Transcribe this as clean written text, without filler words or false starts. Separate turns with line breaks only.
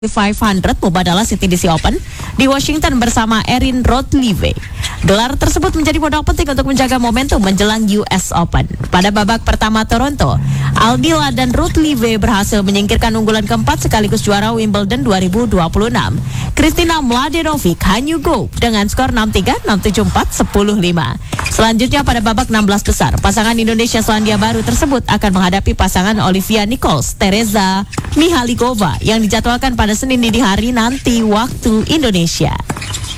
500 Mubadala CTDC Open di Washington bersama Erin Rothlieve. Gelar tersebut menjadi modal penting untuk menjaga momentum menjelang US Open. Pada babak pertama Toronto, Aldila dan Rothlieve berhasil menyingkirkan unggulan keempat sekaligus juara Wimbledon 2026, Kristina Mladenovic Hanyugo dengan skor 6-3, 6-7-4, 10-5. Selanjutnya pada babak 16 besar, pasangan Indonesia Selandia Baru tersebut akan menghadapi pasangan Olivia Nichols, Teresa Mihalikova yang dijadwalkan pada Senin dini hari nanti waktu Indonesia.